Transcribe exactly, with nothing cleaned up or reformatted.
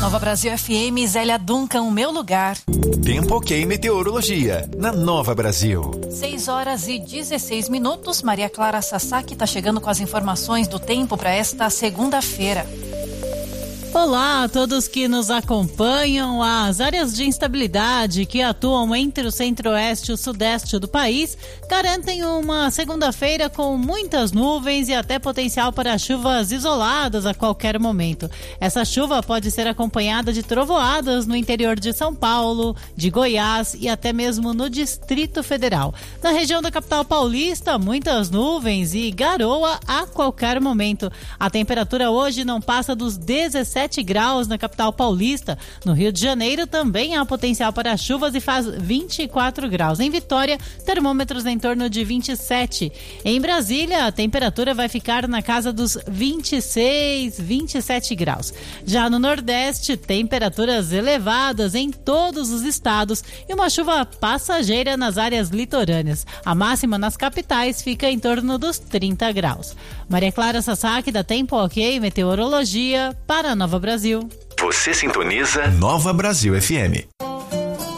Nova Brasil F M, Zélia Duncan, o meu lugar. Tempo ok meteorologia, na Nova Brasil. seis horas e dezesseis minutos, Maria Clara Sasaki está chegando com as informações do tempo para esta segunda-feira. Olá a todos que nos acompanham. As áreas de instabilidade que atuam entre o centro-oeste e o sudeste do país garantem uma segunda-feira com muitas nuvens e até potencial para chuvas isoladas a qualquer momento. Essa chuva pode ser acompanhada de trovoadas no interior de São Paulo, de Goiás e até mesmo no Distrito Federal. Na região da capital paulista, muitas nuvens e garoa a qualquer momento. A temperatura hoje não passa dos dezessete graus na capital paulista. No Rio de Janeiro também há potencial para chuvas e faz vinte e quatro graus. Em Vitória, termômetros em torno de vinte e sete. Em Brasília, a temperatura vai ficar na casa dos vinte e seis, vinte e sete graus. Já no Nordeste, temperaturas elevadas em todos os estados e uma chuva passageira nas áreas litorâneas. A máxima nas capitais fica em torno dos trinta graus. Maria Clara Sasaki, da Tempo Ok Meteorologia, para a Nova Brasil. Você sintoniza Nova Brasil F M.